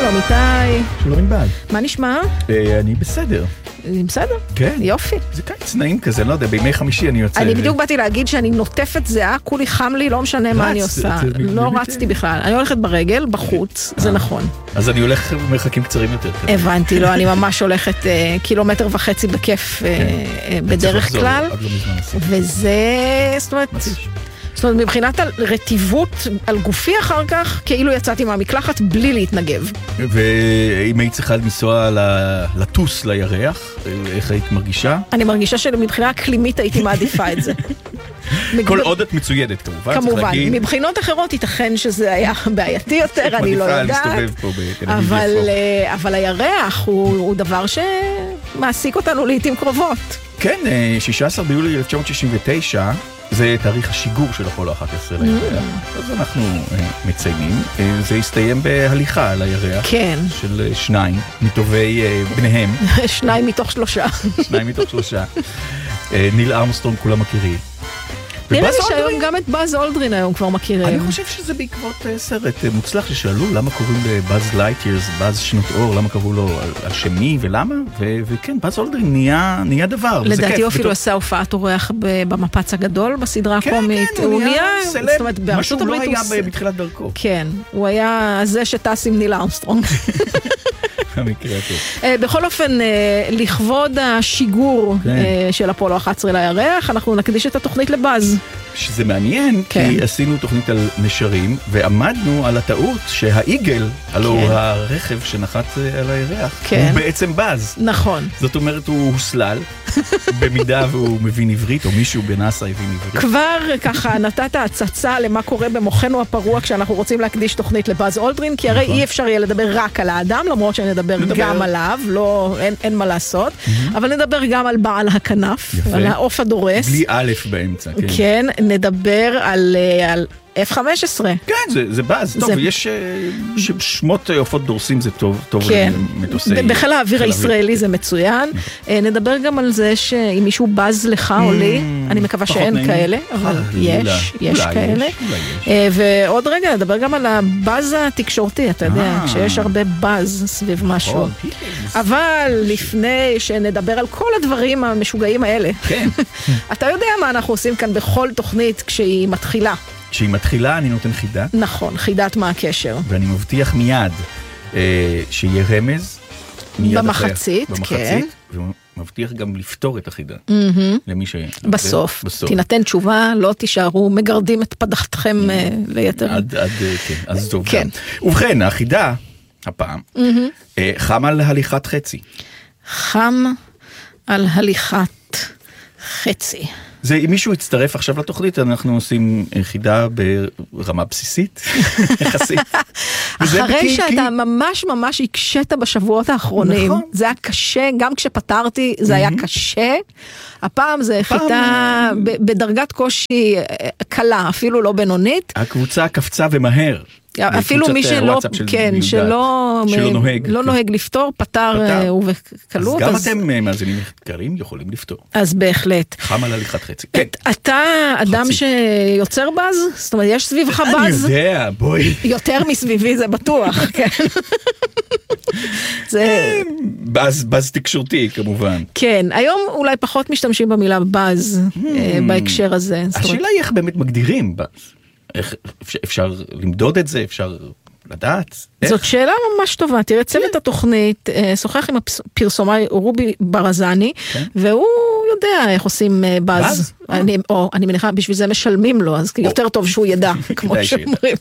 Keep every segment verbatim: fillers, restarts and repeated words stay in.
שלום איתי. שלום ענבל. מה נשמע? אני בסדר. בסדר? כן. יופי. זה קיץ נעים כזה, לא יודע, בימי חמישי אני יוצא... אני בדיוק באתי להגיד שאני נוטפת זהה, כולי חם לי, לא משנה מה אני עושה. לא רצתי בכלל. אני הולכת ברגל, בחוץ, זה נכון. אז אני הולך מרחקים קצרים יותר. הבנתי, לא, אני ממש הולכת קילומטר וחצי בכיף בדרך כלל. וזה, זאת אומרת... זאת אומרת, מבחינת הרטיבות על גופי אחר כך, כאילו יצאתי מהמקלחת בלי להתנגב. ואם היית צריכה לנסוע לטוס לירח, איך היית מרגישה? אני מרגישה שמבחינה אקלימית הייתי מעדיפה את זה. כל עוד את מצוידת, כמובן. כמובן, מבחינות אחרות ייתכן שזה היה בעייתי יותר, אני לא יודעת. אבל הירח הוא דבר שמעסיק אותנו לעתים קרובות. כן, שישה עשר ביולי אלף תשע מאות שישים ותשע, זה תאריך השיגור של אפולו אחת עשרה לירח. אז אנחנו מציינים. זה הסתיים בהליכה על הירח. כן. של שניים, מטובי בניהם. שניים מתוך שלושה. שניים מתוך שלושה. ניל ארמסטרונג כולם מכירים. נראה לי שהיום גם את באז אולדרין היום כבר מכירים. אני חושב שזה בעקבות סרט מוצלח ששאלו למה קוראים לבאז לייטיירס, באז שנות אור, למה קראו לו על שמי ולמה, וכן, באז אולדרין נהיה דבר. לדעתי הוא אפילו עשה הופעת אורח במפץ הגדול, בסדרה הקומית. כן, כן, הוא נהיה סלב, משהו לא היה בתחילת דרכו. כן, הוא היה זה שטס עם ניל ארמסטרונג. בכל אופן, לכבוד השיגור של אפולו אחת עשרה לירח, אנחנו נקדיש את התוכנית לבאז. שזה מעניין, כי עשינו תוכנית על נשרים, ועמדנו על הטעות שהאיגל, הלוא הרכב שנחת על הירח, הוא בעצם באז. נכון. זאת אומרת, הוא הוסלל, במידה והוא מבין עברית, או מישהו בנאסא הבין עברית. כבר ככה נתת הצצה למה קורה במוחנו הפרוע כשאנחנו רוצים להקדיש תוכנית לבאז אולדרין, כי הרי אי אפשר יהיה לדבר רק על האדם, למרות שנדבר גם עליו, לא, אין, אין מה לעשות, אבל נדבר גם על בעל הכנף, על העוף הדורס. בלי א' באמצע, כן. כן, נדבר על, על אף חמש עשרה. כן, זה, זה באז. טוב, יש שמות עופות דורסים, זה טוב, טוב למטוסי. בחיל האוויר הישראלי זה מצוין. נדבר גם על זה שאם מישהו באז לך או לי, אני מקווה שאין כאלה, אבל יש, יש כאלה. ועוד רגע, נדבר גם על הבאז התקשורתי, אתה יודע, כשיש הרבה באז סביב משהו. אבל לפני שנדבר על כל הדברים המשוגעים האלה, אתה יודע מה אנחנו עושים כאן בכל תוכנית כשהיא מתחילה. כשהיא מתחילה אני נותן חידה. נכון, חידת מה הקשר. ואני מבטיח מיד אה, שיהיה רמז. במחצית, אחרי, כן. במחצית, ומבטיח גם לפתור את החידה. Mm-hmm. למי ש... בסוף. בסוף. תינתן תשובה, לא תישארו, מגרדים את פדחתכם mm-hmm. ליתר. עד, עד, כן, אז טוב. כן. ובכן, החידה, הפעם, mm-hmm. אה, חם על הליכת חצי. חם על הליכת חצי. זה, אם מישהו יצטרף עכשיו לתוכנית, אנחנו עושים חידה ברמה בסיסית, יחסית. אחרי שאתה ממש ממש הקשת בשבועות האחרונים, זה היה קשה, גם כשפתרתי זה היה קשה, הפעם זה חידה בדרגת קושי קלה, אפילו לא בינונית. הקבוצה קפצה ומהר. אפילו מי שלא, כן, שלא נוהג, לא נוהג לפתור, פתר ובקלות. אז גם אתם מאזינים מחקרים יכולים לפתור. אז בהחלט. חם על הליכת חצי. אתה אדם שיוצר באז? זאת אומרת, יש סביבך באז? אני יודע, בואי. יותר מסביבי זה בטוח, כן. באז תקשורתי, כמובן. כן, היום אולי פחות משתמשים במילה באז בהקשר הזה. השאלה היא איך באמת מגדירים באז. איך אפשר למדוד את זה, אפשר לדעת? זאת שאלה ממש טובה. תראה, צוות התוכנית שוחח עם הפרסומאי רובי ברזני, והוא יודע איך עושים באז. או אני מניחה, בשביל זה משלמים לו, אז יותר טוב שהוא ידע, כמו שאומרים.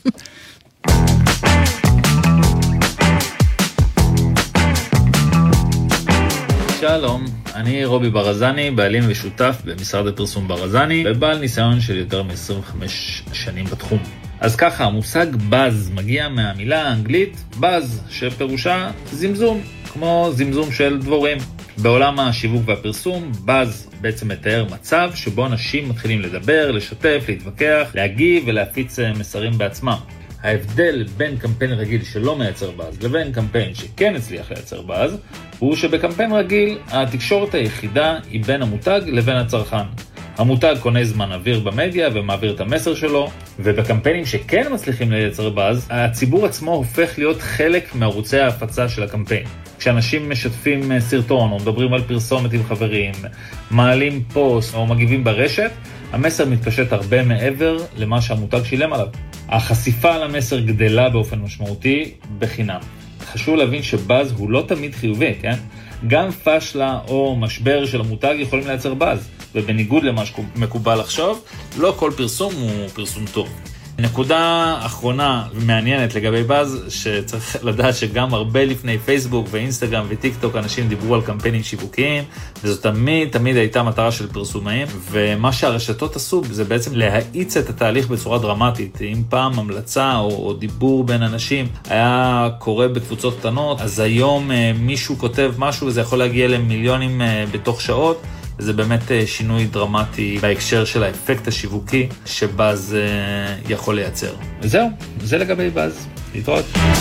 שלום, אני רובי ברזני, בעלים ושותף במשרד הפרסום ברזני, ובעל ניסיון של יותר מ-עשרים וחמש שנים בתחום. אז ככה, המושג באז מגיע מהמילה האנגלית באז, שפירושה זמזום, כמו זמזום של דבורים. בעולם השיווק והפרסום, באז בעצם מתאר מצב שבו אנשים מתחילים לדבר, לשתף, להתווכח, להגיב ולהפיץ מסרים בעצמם. ההבדל בין קמפיין רגיל שלא מייצר באז לבין קמפיין שכן הצליח לייצר באז, הוא שבקמפיין רגיל התקשורת היחידה היא בין המותג לבין הצרכן. המותג קונה זמן אוויר במדיה ומעביר את המסר שלו, ובקמפיינים שכן מצליחים לייצר באז, הציבור עצמו הופך להיות חלק מערוצי ההפצה של הקמפיין. כשאנשים משתפים סרטון או מדברים על פרסומת עם חברים, מעלים פוסט או מגיבים ברשת, המסר מתפשט הרבה מעבר למה שהמותג שילם עליו. החשיפה על המסר גדלה באופן משמעותי בחינם. חשוב להבין שבאז הוא לא תמיד חיובי, כן? גם פשלה או משבר של המותג יכולים לייצר באז, ובניגוד למה שמקובל לחשוב, לא כל פרסום הוא פרסום טוב. נקודה אחרונה מעניינת לגבי באז, שצריך לדעת שגם הרבה לפני פייסבוק ואינסטגרם וטיק טוק אנשים דיברו על קמפיינים שיווקיים, וזו תמיד תמיד הייתה מטרה של פרסומאים, ומה שהרשתות עשו זה בעצם להאיץ את התהליך בצורה דרמטית. אם פעם המלצה או, או דיבור בין אנשים היה קורה בקבוצות קטנות, אז היום מישהו כותב משהו וזה יכול להגיע למיליונים בתוך שעות, זה באמת שינוי דרמטי בהקשר של האפקט השיווקי שבאז יכול לייצר. וזהו, זה לגבי באז. להתראות.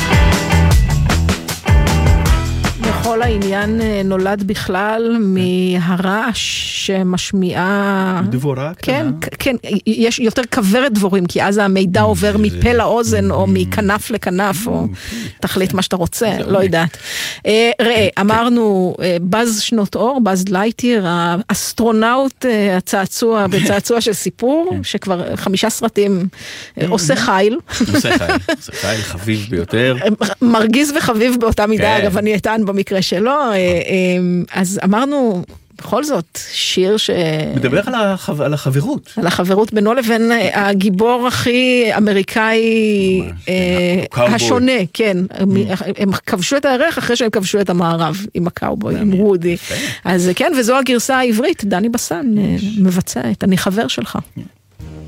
כל העניין נולד בכלל מהרעש שמשמיעה... דבורה? כן, כן, יש יותר כברת דבורים, כי אז המידע עובר מפה לאוזן, או מכנף לכנף, או תחליט מה שאתה רוצה, לא יודעת. ראה, אמרנו, באז שנות אור, באז לייטיר, האסטרונאוט, הצעצוע, בצעצוע של סיפור, שכבר חמישה סרטים עושה חיל. עושה חיל, עושה חיל חביב ביותר. מרגיז וחביב באותה מידה, אגב, אני אטען במקרה שלו, אז אמרנו, בכל זאת, שיר ש... מדבר על, החב... על החברות. על החברות בינו לבין הגיבור הכי אמריקאי השונה, כן. הם כבשו את הערך אחרי שהם כבשו את המערב עם הקאובוי, עם רודי. אז כן, וזו הגרסה העברית, דני בסן מבצע את אני חבר שלך.